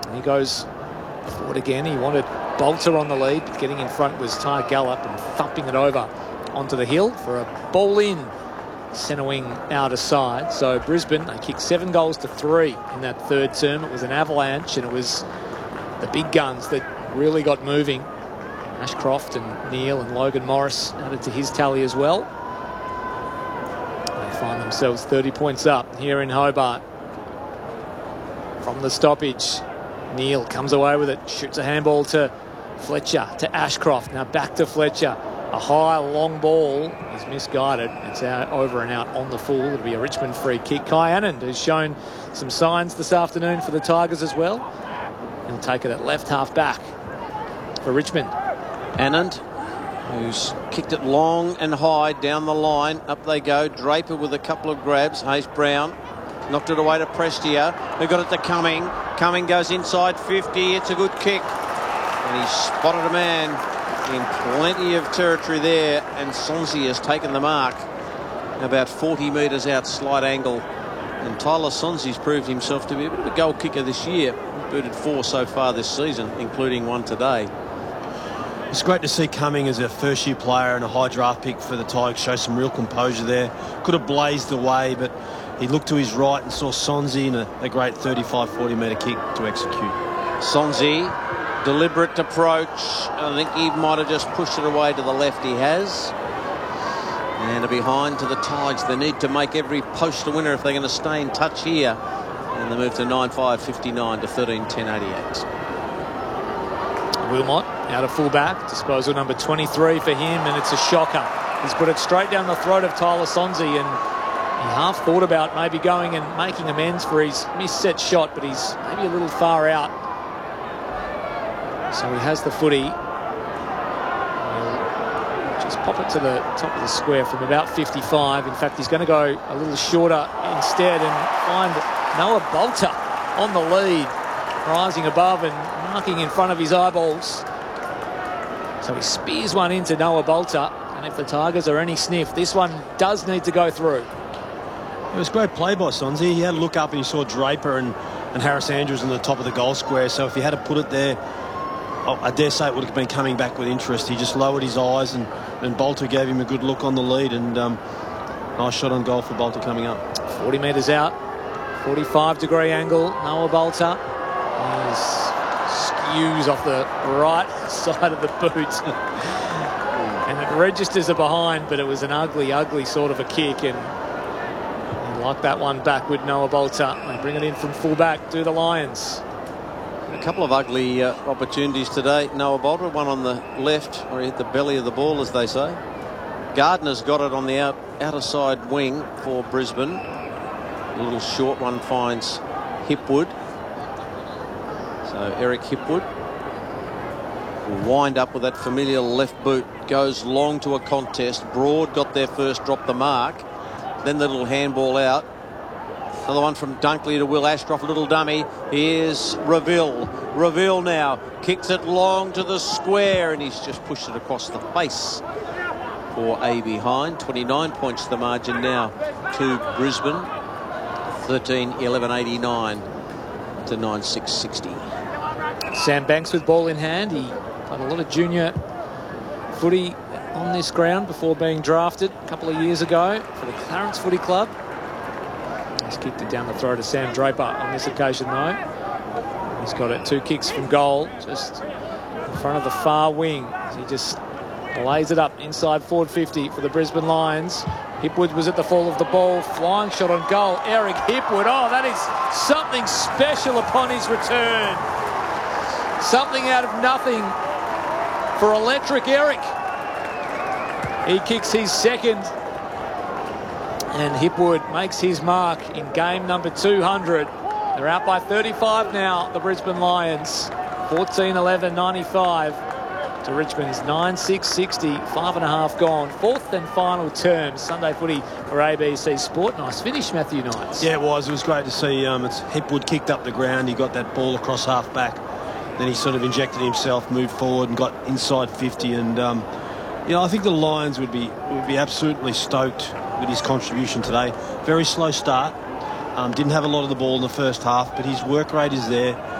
And he goes forward again. He wanted Bolter on the lead, but getting in front was Ty Gallop and thumping it over onto the hill for a ball in. Centre wing out aside. So Brisbane, they kicked 7 goals to 3 in that third term. It was an avalanche, and it was the big guns that really got moving. Ashcroft and Neil and Logan Morris added to his tally as well. They find themselves 30 points up here in Hobart. From the stoppage, Neil comes away with it, shoots a handball to Fletcher, to Ashcroft. Now back to Fletcher. A high, long ball is misguided. It's out, over and out on the full. It'll be a Richmond free kick. Kai Anand has shown some signs this afternoon for the Tigers as well. He'll take it at left half back for Richmond. Anand, who's kicked it long and high down the line. Up they go. Draper with a couple of grabs. Hayes Brown knocked it away to Prestia, who got it to Cumming. Cumming goes inside 50. It's a good kick. And he spotted a man in plenty of territory there, and Sonsie has taken the mark about 40 metres out, slight angle. And Tyler Sonsie's proved himself to be a bit of a goal kicker this year. He's booted 4 so far this season, including 1 today. It's great to see Cumming as a first-year player and a high draft pick for the Tigers show some real composure there. Could have blazed away, but he looked to his right and saw Sonsie in a great 35-40 metre kick to execute. Sonsie, deliberate approach. I think he might have just pushed it away to the left. He has. And a behind to the Tigers. They need to make every post a winner if they're going to stay in touch here. And they move to 9-5-59 to 13-10-88. Wilmot out of full-back. Disposal number 23 for him, and it's a shocker. He's put it straight down the throat of Tyler Sonsie, and he half thought about maybe going and making amends for his missed shot, but he's maybe a little far out. So he has the footy. He'll just pop it to the top of the square from about 55. In fact, he's going to go a little shorter instead and find Noah Bolter on the lead, rising above and marking in front of his eyeballs. So he spears one into Noah Bolter, and if the Tigers are any sniff, this one does need to go through. It was great play by Sonsie. He had a look up and he saw Draper and Harris Andrews on the top of the goal square. So if he had to put it there, I dare say it would have been coming back with interest. He just lowered his eyes, and Bolter gave him a good look on the lead, and nice shot on goal for Bolter coming up. 40 metres out, 45-degree angle. Noah Bolter skews off the right side of the boot. And it registers a behind, but it was an ugly, ugly sort of a kick, and he liked that one back with Noah Bolter. They bring it in from full-back to the Lions. A couple of ugly opportunities today. Noah Bolter, one on the left, where he hit the belly of the ball, as they say. Gardner's got it on the outer side wing for Brisbane. A little short one finds Hipwood. So Eric Hipwood will wind up with that familiar left boot. Goes long to a contest. Broad got there first, dropped the mark. Then the little handball out. Another one from Dunkley to Will Ashcroft, little dummy. Here's Reville. Reville now kicks it long to the square, and he's just pushed it across the face for a behind. 29 points the margin now to Brisbane. 13-11-89 to 9-6-60. Sam Banks with ball in hand. He played a lot of junior footy on this ground before being drafted a couple of years ago for the Clarence Footy Club. He's kicked it down the throat of Sam Draper on this occasion, though. He's got it 2 kicks from goal, just in front of the far wing. He just lays it up inside forward 50 for the Brisbane Lions. Hipwood was at the fall of the ball. Flying shot on goal. Eric Hipwood. Oh, that is something special upon his return. Something out of nothing for Electric Eric. He kicks his second. And Hipwood makes his mark in game number 200. They're out by 35 now, the Brisbane Lions. 14-11-95 to Richmond's 9-6-60. 5.5 gone. 4th and final term. Sunday footy for ABC Sport. Nice finish, Matthew Knights. Yeah, it was. It was great to see. Hipwood kicked up the ground. He got that ball across half back. Then he sort of injected himself, moved forward and got inside 50. And, I think the Lions would be absolutely stoked with his contribution today. Very slow start. Didn't have a lot of the ball in the first half, but his work rate is there.